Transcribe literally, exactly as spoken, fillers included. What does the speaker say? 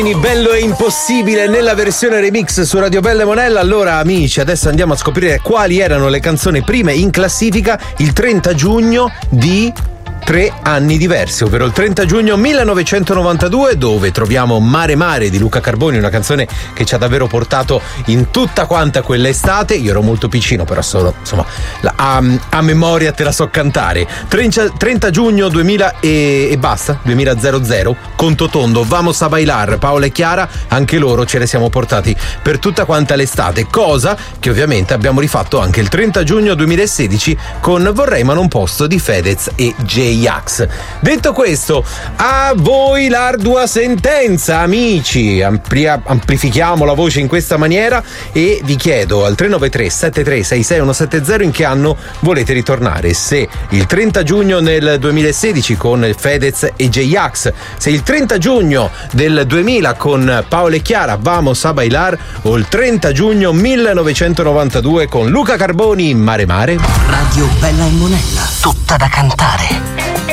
Bello e impossibile nella versione remix su Radio Bella e Monella. Allora amici, adesso andiamo a scoprire quali erano le canzoni prime in classifica il trenta giugno di tre anni diversi, ovvero il trenta giugno millenovecentonovantadue, dove troviamo Mare Mare di Luca Carboni, una canzone che ci ha davvero portato in tutta quanta quell'estate. Io ero molto piccino, però solo insomma la, a, a memoria te la so cantare. trenta giugno duemila e, e basta duemila Conto Tondo, Vamos a Bailar, Paola e Chiara, anche loro ce le siamo portati per tutta quanta l'estate, cosa che ovviamente abbiamo rifatto anche il trenta giugno duemilasedici con Vorrei ma non posso di Fedez e J-Ax. Detto questo, a voi l'ardua sentenza, amici. Amplia, amplifichiamo la voce in questa maniera e vi chiedo al tre nove tre sette tre sei sei uno sette zero in che anno volete ritornare, se il trenta giugno nel duemilasedici con Fedez e J-Ax, se il trenta giugno del duemila con Paola e Chiara, Vamos a Bailar, o il trenta giugno millenovecentonovantadue con Luca Carboni, Mare Mare. Radio Bella e Monella, tutta da cantare.